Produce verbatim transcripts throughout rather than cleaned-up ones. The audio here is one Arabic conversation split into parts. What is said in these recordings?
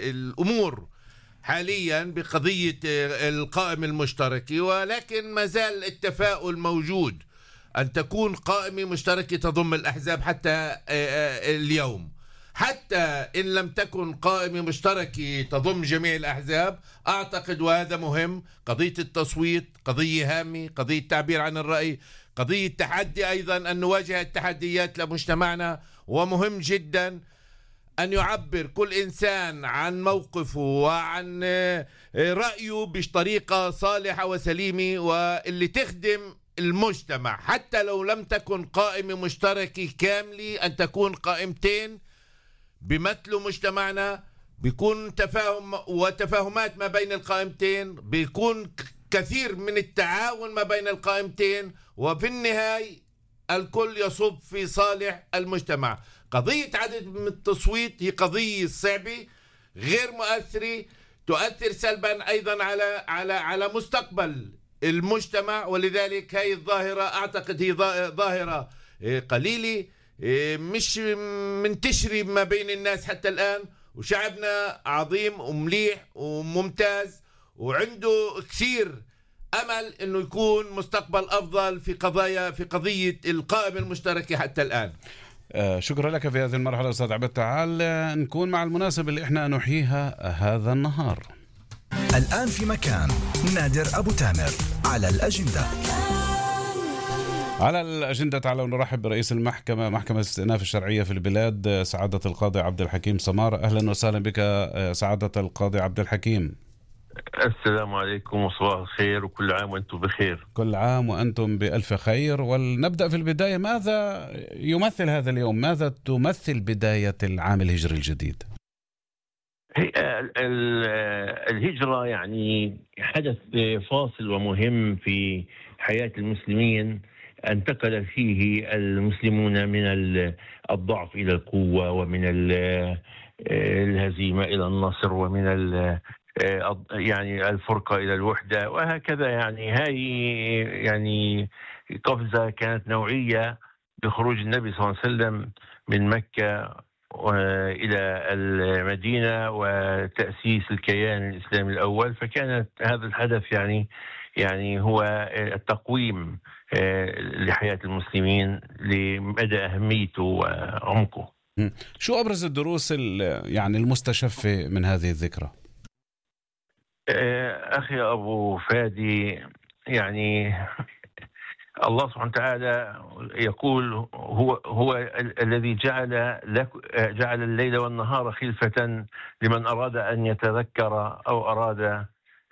الأمور حاليا بقضية القائمة المشتركة، ولكن ما زال التفاؤل موجود أن تكون قائمة مشتركة تضم الأحزاب حتى اليوم. حتى إن لم تكن قائمة مشتركة تضم جميع الأحزاب، أعتقد وهذا مهم، قضية التصويت قضية هامة، قضية التعبير عن الرأي، قضية تحدي أيضا أن نواجه التحديات لمجتمعنا، ومهم جدا أن يعبر كل إنسان عن موقفه وعن رأيه بطريقة صالحة وسليمة واللي تخدم المجتمع، حتى لو لم تكن قائمة مشتركة كاملة، أن تكون قائمتين بيمثلوا مجتمعنا، بيكون تفاهم وتفاهمات ما بين القائمتين، بيكون كثير من التعاون ما بين القائمتين، وفي النهاية الكل يصب في صالح المجتمع. قضية عدم التصويت هي قضية صعبة غير مؤثرة، تؤثر سلبا أيضا على على على مستقبل المجتمع، ولذلك هذه الظاهرة أعتقد هي ظاهرة قليلة مش منتشرة ما بين الناس حتى الآن، وشعبنا عظيم ومليح وممتاز وعنده كثير أمل أنه يكون مستقبل أفضل في قضايا في قضية القائمة المشتركة حتى الآن. آه شكرا لك في هذه المرحلة أستاذ عبد. تعال نكون مع المناسبة اللي إحنا نحييها هذا النهار. الآن في مكان نادر أبو تامر على الأجندة. على الأجندة تعالوا نرحب برئيس المحكمة محكمة الاستئناف الشرعية في البلاد سعادة القاضي عبد الحكيم سمارة. أهلا وسهلا بك سعادة القاضي عبد الحكيم. السلام عليكم وصباح الخير وكل عام وأنتم بخير. كل عام وأنتم بألف خير. ولنبدأ في البداية، ماذا يمثل هذا اليوم؟ ماذا تمثل بداية العام الهجري الجديد؟ هي الهجرة يعني حدث فاصل ومهم في حياة المسلمين، انتقل فيه المسلمون من الضعف إلى القوة، ومن الهزيمة إلى النصر، ومن يعني الفرقة إلى الوحدة، وهكذا. يعني هاي يعني قفزة كانت نوعية بخروج النبي صلى الله عليه وسلم من مكة إلى المدينة وتأسيس الكيان الإسلامي الأول. فكانت هذا الحدث يعني يعني هو التقويم لحياة المسلمين لمدى أهميته وعمقه. شو أبرز الدروس يعني المستشفة من هذه الذكرى؟ أخي أبو فادي، يعني الله سبحانه وتعالى يقول هو هو الذي جعل لك جعل الليل والنهار خلفة لمن أراد أن يتذكر أو أراد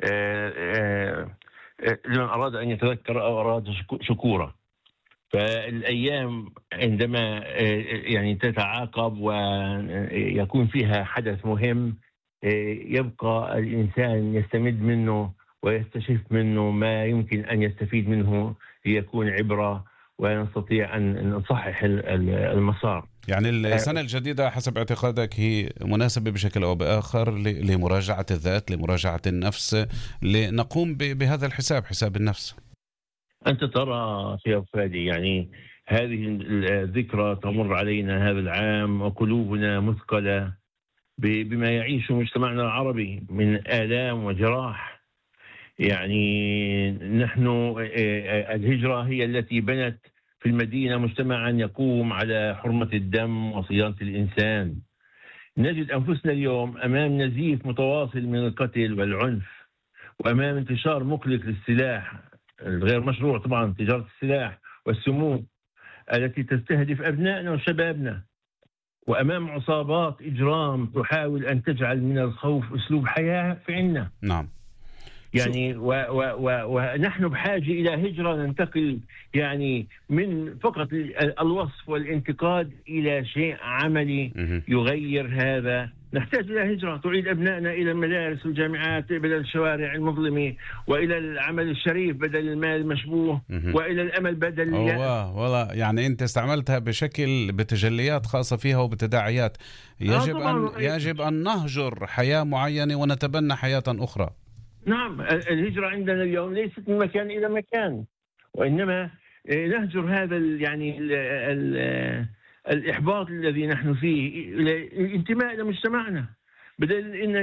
لمن أراد أن يتذكر أو أراد شكورا. فالأيام عندما يعني تتعاقب ويكون فيها حدث مهم، يبقى الإنسان يستمد منه ويستشف منه ما يمكن أن يستفيد منه ليكون عبرة ونستطيع أن نصحح المسار. يعني السنة الجديدة حسب اعتقادك هي مناسبة بشكل أو بآخر لمراجعة الذات، لمراجعة النفس، لنقوم بهذا الحساب، حساب النفس. أنت ترى يا فادي، يعني هذه الذكرى تمر علينا هذا العام وقلوبنا مثقلة بما يعيشه مجتمعنا العربي من آلام وجراح. يعني نحن الهجرة هي التي بنت في المدينة مجتمعا يقوم على حرمة الدم وصيانة الإنسان. نجد أنفسنا اليوم أمام نزيف متواصل من القتل والعنف، وأمام انتشار مقلق للسلاح الغير مشروع، طبعا تجارة السلاح والسموم التي تستهدف أبنائنا وشبابنا، وأمام عصابات إجرام تحاول أن تجعل من الخوف أسلوب حياة في عنا. نعم. يعني و و و ونحن بحاجة إلى هجرة ننتقل يعني من فقط الوصف والانتقاد إلى شيء عملي يغير هذا. نحتاج إلى هجرة تعيد أبنائنا إلى المدارس والجامعات بدل الشوارع المظلمة، وإلى العمل الشريف بدل المال المشبوه، وإلى الأمل بدل والله والله يعني أنت استعملتها بشكل بتجليات خاصة فيها وبتداعيات. يجب أن يجب أن نهجر حياة معينة ونتبنى حياة أخرى. نعم، الهجرة عندنا اليوم ليست من مكان إلى مكان، وإنما نهجر هذا ال يعني ال ال الإحباط الذي نحن فيه، الانتماء إلى مجتمعنا، بدل إن